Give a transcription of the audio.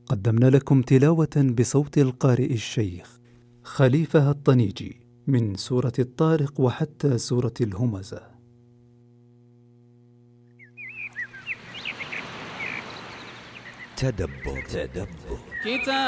قدمنا لكم تلاوة بصوت القارئ الشيخ خليفة الطنيجي من سورة الطارق وحتى سورة الهمزة. تدبر.